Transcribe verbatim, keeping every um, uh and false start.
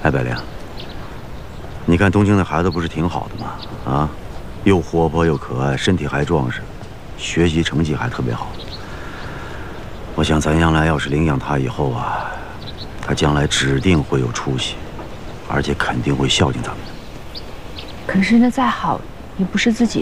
哎，百灵，你看东京那孩子不是挺好的吗？啊，又活泼又可爱，身体还壮实，学习成绩还特别好。我想咱将来要是领养他以后啊，他将来指定会有出息，而且肯定会孝敬咱们的。 可是那再好，也不是自己